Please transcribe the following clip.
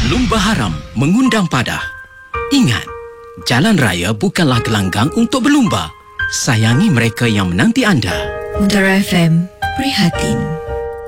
Lumba haram mengundang padah. Ingat, jalan raya bukanlah gelanggang untuk berlumba. Sayangi mereka yang menanti anda. Mutiara FM, prihatin.